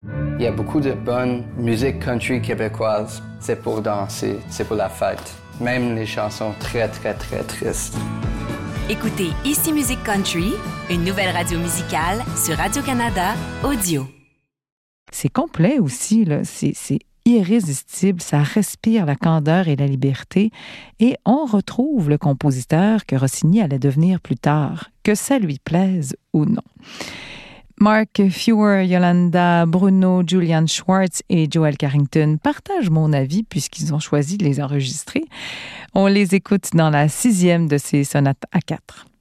Il y a beaucoup de bonne musique country québécoise. C'est pour danser, c'est pour la fête. Même les chansons très, très, très tristes. Écoutez Ici Musique Country, une nouvelle radio musicale sur Radio-Canada Audio. C'est complet aussi, là. C'est irrésistible, ça respire la candeur et la liberté, et on retrouve le compositeur que Rossini allait devenir plus tard, que ça lui plaise ou non. Mark Fewer, Yolanda Bruno, Julian Schwartz et Joel Carrington partagent mon avis puisqu'ils ont choisi de les enregistrer. On les écoute dans la 6e de ces sonates à 4.